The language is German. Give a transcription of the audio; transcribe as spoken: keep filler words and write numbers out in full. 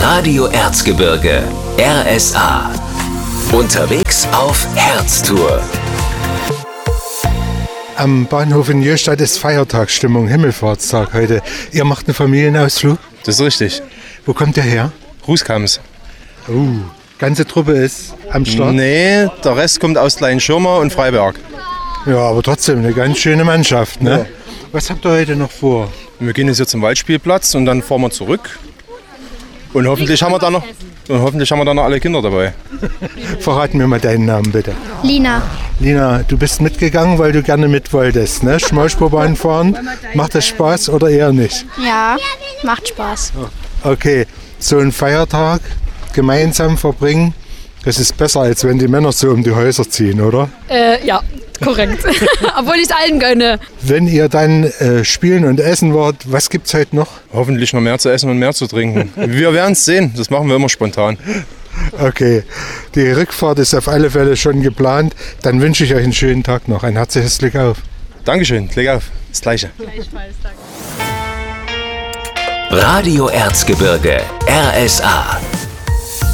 Radio Erzgebirge, R S A. Unterwegs auf Herztour. Am Bahnhof in Jöstadt ist Feiertagsstimmung, Himmelfahrtstag heute. Ihr macht einen Familienausflug? Das ist richtig. Wo kommt ihr her? Rußkamms. Oh, ganze Truppe ist am Start? Nee, der Rest kommt aus Kleinschirmer und Freiberg. Ja, aber trotzdem eine ganz schöne Mannschaft, ne? Ja. Was habt ihr heute noch vor? Wir gehen jetzt hier zum Waldspielplatz und dann fahren wir zurück. Und hoffentlich haben wir da noch, und hoffentlich haben wir da noch alle Kinder dabei. Verrat mir mal deinen Namen, bitte. Lina. Lina, du bist mitgegangen, weil du gerne mit wolltest, ne? Schmalspurbahn fahren. Macht das Spaß oder eher nicht? Ja, macht Spaß. Okay, so ein Feiertag gemeinsam verbringen, das ist besser, als wenn die Männer so um die Häuser ziehen, oder? Äh, ja, korrekt. Obwohl ich es allen gönne. Wenn ihr dann äh, spielen und essen wart, was gibt's heute noch? Hoffentlich noch mehr zu essen und mehr zu trinken. Wir werden es sehen, das machen wir immer spontan. Okay, die Rückfahrt ist auf alle Fälle schon geplant. Dann wünsche ich euch einen schönen Tag noch. Ein herzliches Glück auf. Dankeschön, Glück auf. Das Gleiche. Gleichfalls, danke. Radio Erzgebirge, R S A.